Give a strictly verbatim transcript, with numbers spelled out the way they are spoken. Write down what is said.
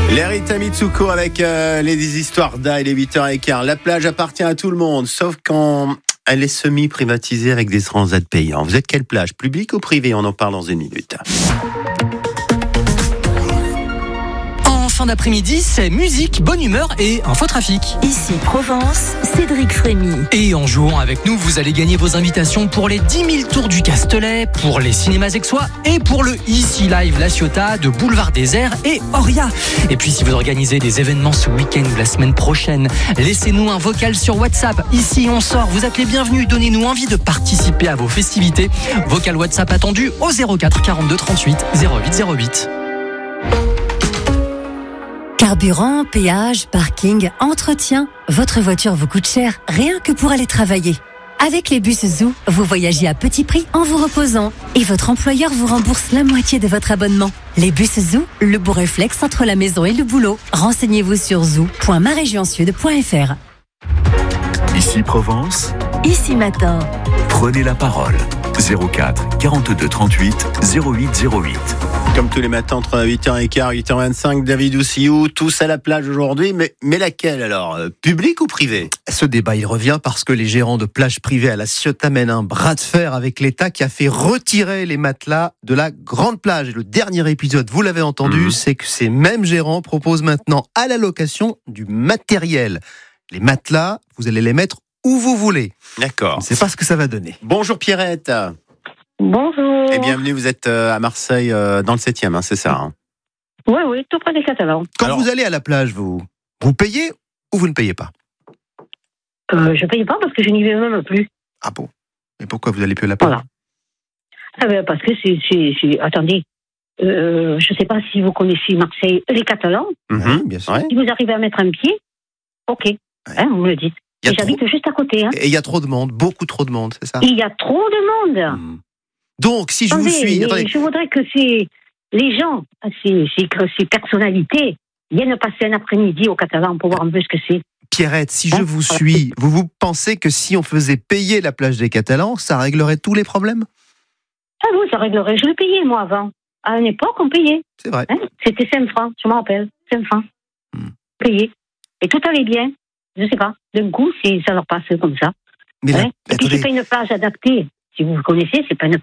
Lerita Mitsuko avec euh, les histoires d'A, il est huit heures quinze. La plage appartient à tout le monde, sauf quand elle est semi-privatisée avec des transats payants. Vous êtes quelle plage, publique ou privée? On en parle dans une minute. Fin d'après-midi, c'est musique, bonne humeur et infotrafic. Ici Provence, Cédric Frémy. Et en jouant avec nous, vous allez gagner vos invitations pour les dix mille tours du Castellet, pour les cinémas Aixois et pour le Ici Live La Ciotat de Boulevard Désert et Oria. Et puis si vous organisez des événements ce week-end ou la semaine prochaine, laissez-nous un vocal sur WhatsApp. Ici on sort, vous êtes les bienvenus, donnez-nous envie de participer à vos festivités. Vocal WhatsApp attendu au zéro quatre quarante-deux trente-huit zéro huit zéro huit. Carburant, péage, parking, entretien, votre voiture vous coûte cher rien que pour aller travailler. Avec les bus Zoo, vous voyagez à petit prix en vous reposant et votre employeur vous rembourse la moitié de votre abonnement. Les bus Zoo, le beau réflexe entre la maison et le boulot. Renseignez-vous sur zoo point ma région sud point f r. Ici Provence, Ici matin. prenez la parole. zéro quatre quarante-deux trente-huit zéro huit zéro huit. Comme tous les matins entre huit heures quinze et huit heures vingt-cinq, David Oussiou, tous à la plage aujourd'hui, mais, mais laquelle alors? Publique ou privée? Ce débat, il revient parce que les gérants de plages privées à La Ciotat mènent un bras de fer avec l'État qui a fait retirer les matelas de la grande plage. Et le dernier épisode, vous l'avez entendu, mmh. c'est que ces mêmes gérants proposent maintenant à la location du matériel. Les matelas, vous allez les mettre où vous voulez. D'accord. On ne sait pas ce que ça va donner. Bonjour Pierrette. Bonjour. Et bienvenue, vous êtes à Marseille, dans le septième, hein, c'est ça hein? Oui, oui, tout près des Catalans. Quand Alors, vous allez à la plage, vous, vous payez ou vous ne payez pas? euh, Je ne paye pas parce que je n'y vais même plus. Ah bon? Et pourquoi vous n'allez plus à la plage? Voilà. Ah ben parce que c'est... c'est, c'est attendez, euh, je ne sais pas si vous connaissez Marseille, les Catalans. Mm-hmm, bien sûr. Ouais. Si vous arrivez à mettre un pied, ok, ouais. hein, vous me le dites. Et j'habite trop... juste à côté. Hein. Et il y a trop de monde, beaucoup trop de monde, c'est ça? Il y a trop de monde. Mmh. Donc, si je attendez, vous suis... Attendez. Je voudrais que ces, les gens, ces, ces, ces personnalités, viennent passer un après-midi au Catalan pour voir un peu ce que c'est. Pierrette, si hein? je vous suis, vous vous pensez que si on faisait payer la plage des Catalans, ça réglerait tous les problèmes? Ah oui, ça réglerait. Je le payais, moi, avant. À une époque, on payait. C'est vrai. Hein? C'était cinq francs, je m'en rappelle. cinq francs. Hmm. Payé. Et tout allait bien. Je sais pas. D'un coup, ça leur passe comme ça. Mais là, hein? Et puis, c'est pas une plage adaptée. Si vous connaissez, c'est pas une